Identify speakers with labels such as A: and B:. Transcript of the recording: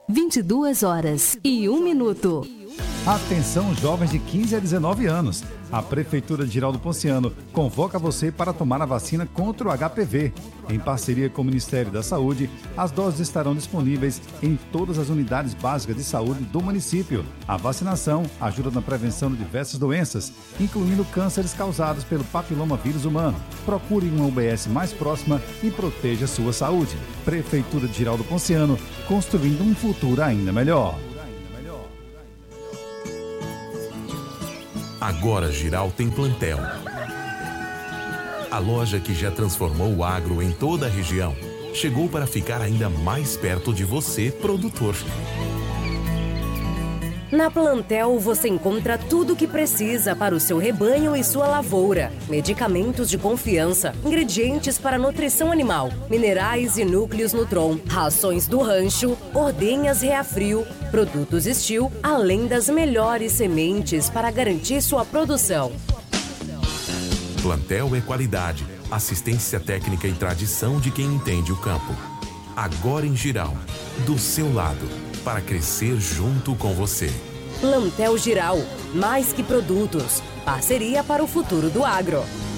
A: 22h01.
B: Atenção, jovens de 15 a 19 anos. A Prefeitura de Girau do Ponciano convoca você para tomar a vacina contra o HPV. Em parceria com o Ministério da Saúde, as doses estarão disponíveis em todas as unidades básicas de saúde do município. A vacinação ajuda na prevenção de diversas doenças, incluindo cânceres causados pelo papilomavírus humano. Procure uma UBS mais próxima e proteja sua saúde. Prefeitura de Girau do Ponciano, construindo um futuro ainda melhor.
C: Agora Girau tem Plantel. A loja que já transformou o agro em toda a região chegou para ficar ainda mais perto de você, produtor.
D: Na Plantel você encontra tudo o que precisa para o seu rebanho e sua lavoura. Medicamentos de confiança, ingredientes para nutrição animal, minerais e núcleos Nutron, rações do rancho, ordenhas Reafrio, produtos Steel, além das melhores sementes para garantir sua produção.
C: Plantel é qualidade, assistência técnica e tradição de quem entende o campo. Agora em Girau, do seu lado, para crescer junto com você.
D: Plantel Girau, mais que produtos, parceria para o futuro do agro.